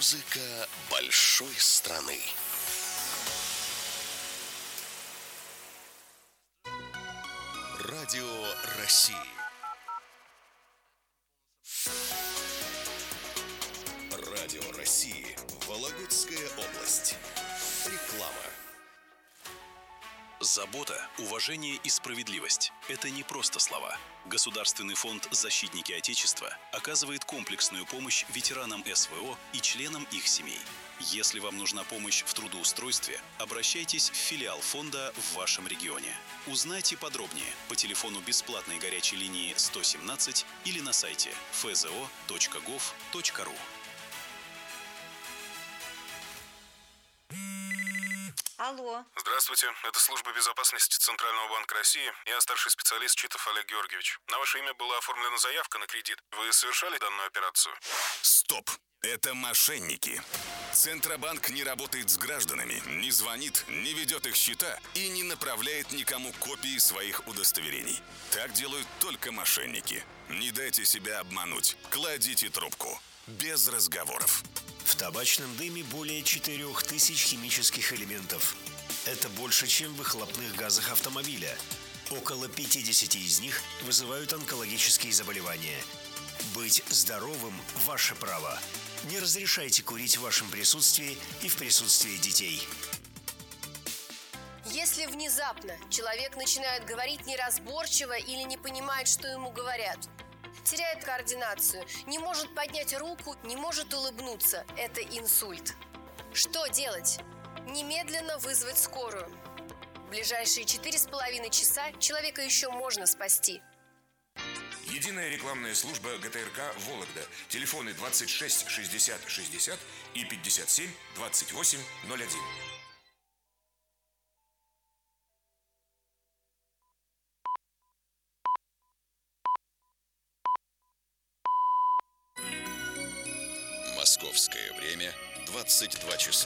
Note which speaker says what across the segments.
Speaker 1: Музыка большой страны. Радио России. Радио России. Вологодская область. Реклама.
Speaker 2: Забота, уважение и справедливость – это не просто слова. Государственный фонд «Защитники Отечества» оказывает комплексную помощь ветеранам СВО и членам их семей. Если вам нужна помощь в трудоустройстве, обращайтесь в филиал фонда в вашем регионе. Узнайте подробнее по телефону бесплатной горячей линии 117 или на сайте fzo.gov.ru.
Speaker 3: Алло.
Speaker 4: Здравствуйте, это служба безопасности Центрального банка России. Я старший специалист Читов Олег Георгиевич. На ваше имя была оформлена заявка на кредит. Вы совершали данную операцию?
Speaker 5: Стоп! Это мошенники. Центробанк не работает с гражданами, не звонит, не ведет их счета и не направляет никому копии своих удостоверений. Так делают только мошенники. Не дайте себя обмануть. Кладите трубку. Без разговоров.
Speaker 6: В табачном дыме более 4000 химических элементов. Это больше, чем в выхлопных газах автомобиля. Около 50 из них вызывают онкологические заболевания. Быть здоровым – ваше право. Не разрешайте курить в вашем присутствии и в присутствии детей.
Speaker 3: Если внезапно человек начинает говорить неразборчиво или не понимает, что ему говорят, теряет координацию, не может поднять руку, не может улыбнуться – это инсульт. Что делать? Немедленно вызвать скорую. В ближайшие 4,5 часа человека еще можно спасти.
Speaker 7: Единая рекламная служба ГТРК «Вологда». Телефоны 26 60 60 и 57 28 01.
Speaker 1: Московское время 22 часа.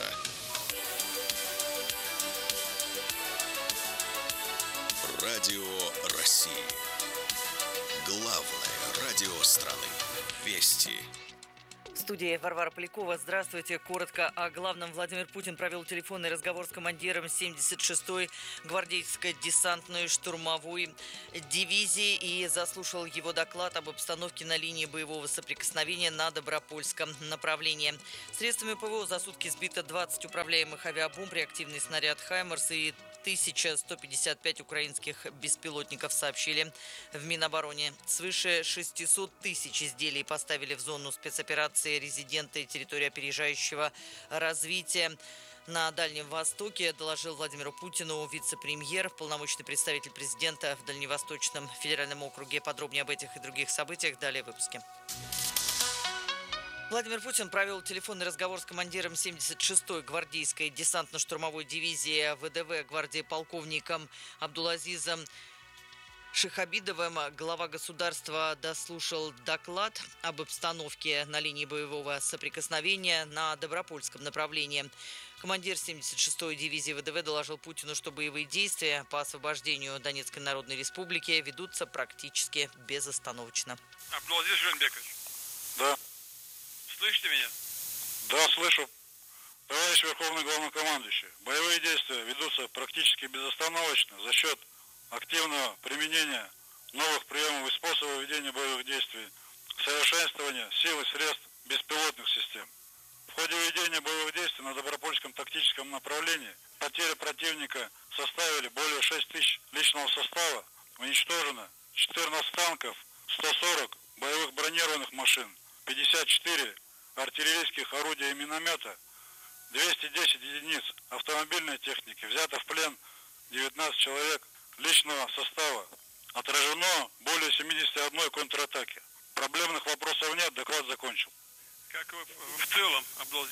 Speaker 1: Радио России. Главное радио страны. Вести.
Speaker 8: В студии Варвара Полякова. Здравствуйте. Коротко о главном. Владимир Путин провел телефонный разговор с командиром 76-й гвардейской десантной штурмовой дивизии и заслушал его доклад об обстановке на линии боевого соприкосновения на Добропольском направлении. Средствами ПВО за сутки сбито 20 управляемых авиабомб, реактивный снаряд «Хаймерс» и 1155 украинских беспилотников, сообщили в Минобороне. Свыше 600 тысяч изделий поставили в зону спецоперации резиденты территории опережающего развития на Дальнем Востоке, доложил Владимиру Путину вице-премьер, полномочный представитель президента в Дальневосточном федеральном округе. Подробнее об этих и других событиях далее в выпуске. Владимир Путин провел телефонный разговор с командиром 76-й гвардейской десантно-штурмовой дивизии ВДВ гвардии полковником Абдулазизом Шихабидовым. Глава государства дослушал доклад об обстановке на линии боевого соприкосновения на Добропольском направлении. Командир 76-й дивизии ВДВ доложил Путину, что боевые действия по освобождению Донецкой Народной Республики ведутся практически безостановочно.
Speaker 9: Абдулазиз Жумбекович.
Speaker 4: Да.
Speaker 9: Слышите меня?
Speaker 4: Да, слышу. Товарищ Верховный Главнокомандующий, боевые действия ведутся практически безостановочно за счет активного применения новых приемов и способов ведения боевых действий, совершенствования сил и средств беспилотных систем. В ходе ведения боевых действий на Добропольском тактическом направлении потери противника составили более 6 тысяч личного состава, уничтожено 14 танков, 140 боевых бронированных машин, 54 артиллерийских орудий и миномета, 210 единиц автомобильной техники, взято в плен 19 человек личного состава, отражено более 71 контратаки. Проблемных вопросов нет, доклад закончил.
Speaker 9: Как вы в целом,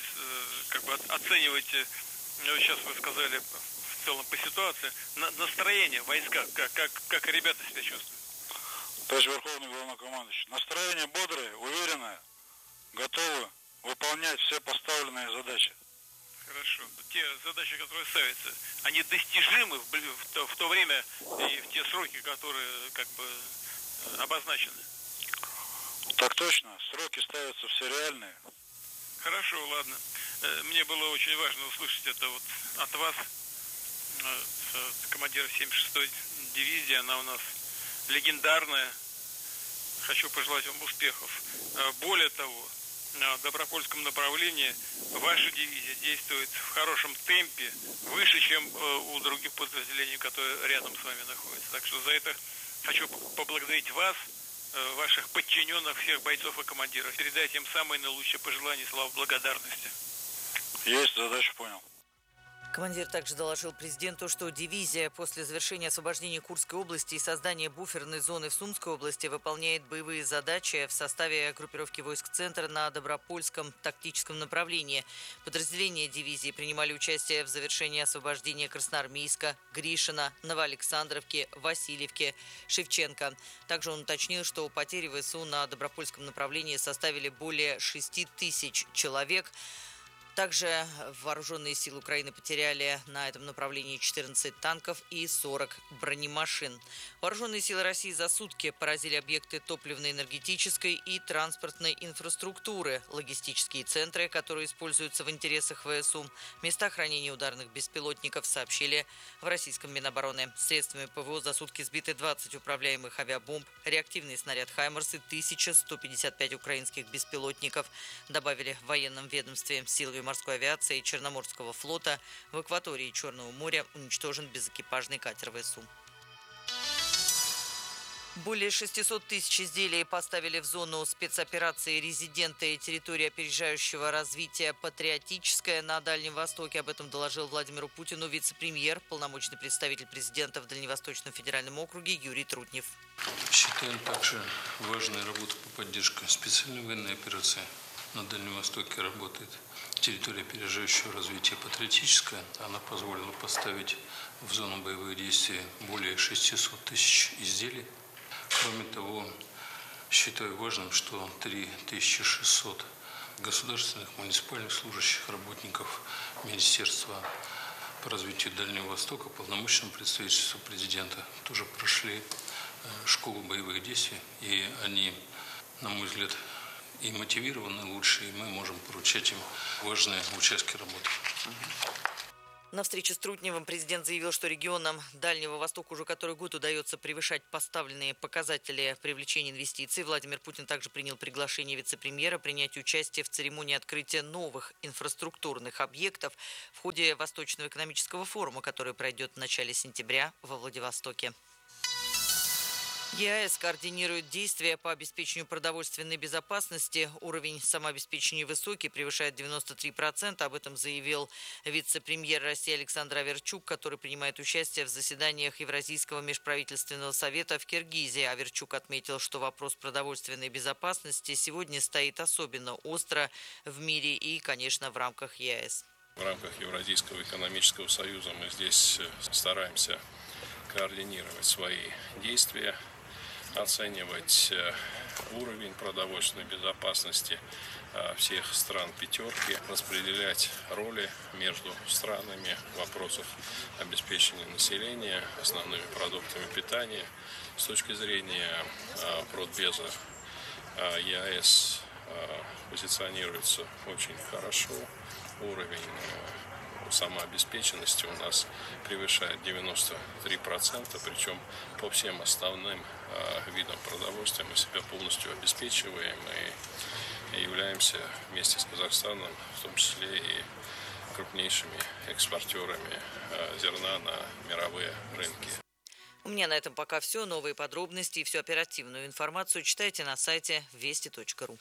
Speaker 9: оцениваете, сейчас вы сказали в целом по ситуации, настроение в войсках, как ребята себя чувствуют?
Speaker 4: Товарищ Верховный Главнокомандующий, настроение бодрое, уверенное, готовы выполнять все поставленные задачи.
Speaker 9: Хорошо. Те задачи, которые ставятся, они достижимы в то время и в те сроки, которые обозначены?
Speaker 4: Так точно. Сроки ставятся все реальные.
Speaker 9: Хорошо, ладно. Мне было очень важно услышать это вот от вас, командира 76-й дивизии. Она у нас легендарная. Хочу пожелать вам успехов. Более того, на Добропольском направлении ваша дивизия действует в хорошем темпе, выше, чем у других подразделений, которые рядом с вами находятся. Так что за это хочу поблагодарить вас, ваших подчиненных, всех бойцов и командиров. Передайте им самые наилучшие пожелания, слова благодарности.
Speaker 4: Есть, задачу понял.
Speaker 8: Командир также доложил президенту, что дивизия после завершения освобождения Курской области и создания буферной зоны в Сумской области выполняет боевые задачи в составе группировки войск «Центр» на Добропольском тактическом направлении. Подразделения дивизии принимали участие в завершении освобождения Красноармейска, Гришина, Новоалександровки, Васильевки, Шевченко. Также он уточнил, что потери ВСУ на Добропольском направлении составили более 6 тысяч человек. Также вооруженные силы Украины потеряли на этом направлении 14 танков и 40 бронемашин. Вооруженные силы России за сутки поразили объекты топливно-энергетической и транспортной инфраструктуры, логистические центры, которые используются в интересах ВСУ, места хранения ударных беспилотников, сообщили в российском Минобороны. Средствами ПВО за сутки сбиты 20 управляемых авиабомб, реактивный снаряд «Хаймарс» и 1155 украинских беспилотников, добавили в военном ведомстве. Силами морской авиации Черноморского флота в акватории Черного моря уничтожен безэкипажный катер ВСУ. Более 600 тысяч изделий поставили в зону спецоперации резиденты территории опережающего развития «Патриотическая» на Дальнем Востоке. Об этом доложил Владимиру Путину вице-премьер, полномочный представитель президента в Дальневосточном федеральном округе Юрий Трутнев.
Speaker 10: Считаем также важной работу по поддержке специальной военной операции. На Дальнем Востоке работает территория опережающего развития «Патриотическая». Она позволила поставить в зону боевых действий более 600 тысяч изделий. Кроме того, считаю важным, что 3600 государственных муниципальных служащих, работников Министерства по развитию Дальнего Востока, полномочного представительства президента, тоже прошли школу боевых действий, и они, на мой взгляд, и мотивированы лучше, и мы можем поручать им важные участки работы.
Speaker 8: На встрече с Трутневым президент заявил, что регионам Дальнего Востока уже который год удается превышать поставленные показатели привлечения инвестиций. Владимир Путин также принял приглашение вице-премьера принять участие в церемонии открытия новых инфраструктурных объектов в ходе Восточного экономического форума, который пройдет в начале сентября во Владивостоке. ЕАЭС координирует действия по обеспечению продовольственной безопасности. Уровень самообеспечения высокий, превышает 93%. Об этом заявил вице-премьер России Александр Аверчук, который принимает участие в заседаниях Евразийского межправительственного совета в Киргизии. Аверчук отметил, что вопрос продовольственной безопасности сегодня стоит особенно остро в мире и, конечно, в рамках ЕАЭС.
Speaker 11: В рамках Евразийского экономического союза мы здесь стараемся координировать свои действия, оценивать уровень продовольственной безопасности всех стран пятерки, распределять роли между странами в вопросах обеспечения населения основными продуктами питания. С точки зрения продбеза ЕАЭС позиционируется очень хорошо. Уровень самообеспеченности у нас превышает 93%, причем по всем основным видам продовольствия мы себя полностью обеспечиваем и являемся вместе с Казахстаном, в том числе и крупнейшими экспортерами зерна на мировые рынки.
Speaker 8: У меня на этом пока все. Новые подробности и всю оперативную информацию читайте на сайте вести.ру.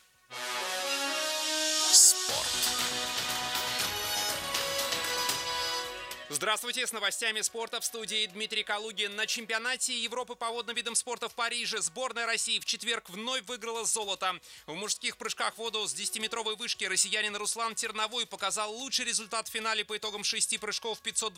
Speaker 1: Спорт.
Speaker 12: Здравствуйте, с новостями спорта в студии Дмитрий Калугин. На чемпионате Европы по водным видам спорта в Париже сборная России в четверг вновь выиграла золото. В мужских прыжках в воду с 10-метровой вышки россиянин Руслан Терновой показал лучший результат в финале по итогам 6 прыжков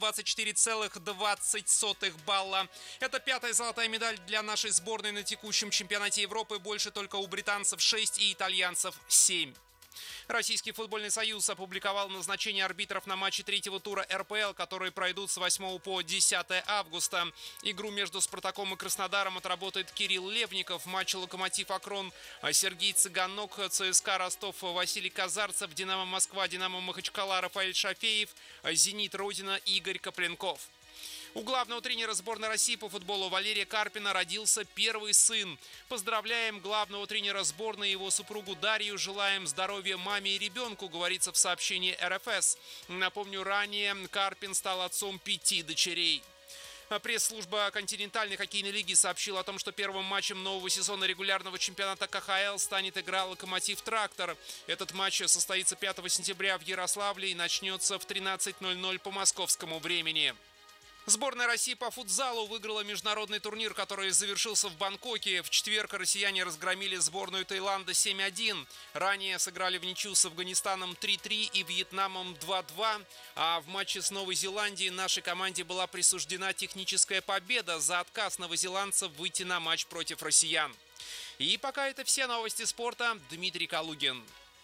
Speaker 12: 524,20 балла. Это 5-я золотая медаль для нашей сборной на текущем чемпионате Европы. Больше только у британцев 6 и итальянцев 7. Российский футбольный союз опубликовал назначение арбитров на матчи третьего тура РПЛ, которые пройдут с 8 по 10 августа. Игру между «Спартаком» и «Краснодаром» отработает Кирилл Левников. Матчи «Локомотив» Акрон, Сергей Цыганок, ЦСКА Ростов, Василий Казарцев, «Динамо Москва», «Динамо Махачкала» Рафаэль Шафеев, «Зенит» Родина Игорь Копленков. У главного тренера сборной России по футболу Валерия Карпина родился первый сын. Поздравляем главного тренера сборной и его супругу Дарью. Желаем здоровья маме и ребенку, говорится в сообщении РФС. Напомню, ранее Карпин стал отцом 5 дочерей. Пресс-служба континентальной хоккейной лиги сообщила о том, что первым матчем нового сезона регулярного чемпионата КХЛ станет игра «Локомотив-Трактор». Этот матч состоится 5 сентября в Ярославле и начнется в 13:00 по московскому времени. Сборная России по футзалу выиграла международный турнир, который завершился в Бангкоке. В четверг россияне разгромили сборную Таиланда 7-1. Ранее сыграли в ничью с Афганистаном 3-3 и Вьетнамом 2-2. А в матче с Новой Зеландией нашей команде была присуждена техническая победа за отказ новозеландцев выйти на матч против россиян. И пока это все новости спорта. Дмитрий Калугин.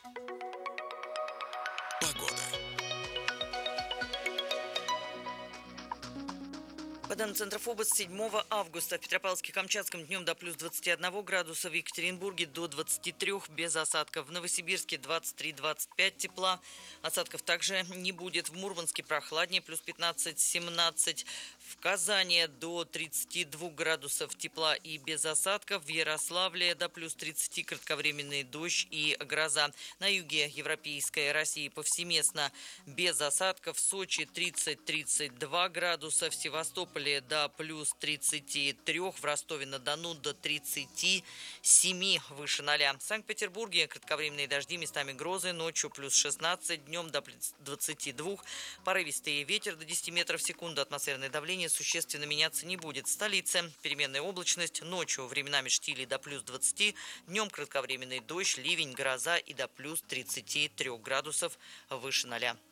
Speaker 8: По данным Центрофобос, 7 августа в Петропавловске-Камчатском днем до плюс 21 градуса, в Екатеринбурге до 23 без осадков, в Новосибирске 23-25 тепла, осадков также не будет, в Мурманске прохладнее, плюс 15-17, в Казани до 32 градусов тепла и без осадков, в Ярославле до плюс 30 кратковременный дождь и гроза. На юге Европейской России повсеместно без осадков, в Сочи 30-32 градуса, в Севастополе до плюс 33, в Ростове-на-Дону до 37, выше 0. В Санкт-Петербурге кратковременные дожди, местами грозы, ночью плюс 16, днем до плюс 22, порывистый ветер до 10 метров в секунду, атмосферное давление существенно меняться не будет. В столице переменная облачность, ночью временами штили до плюс 20, днем кратковременный дождь, ливень, гроза и до плюс 33 градусов, выше 0.